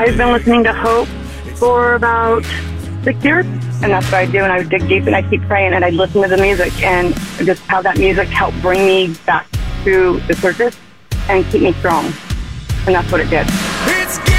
I've been listening to Hope for about 6 years, and that's what I do, and I dig deep and I keep praying and I listen to the music, and just how that music helped bring me back to the surface and keep me strong, and that's what it did. It's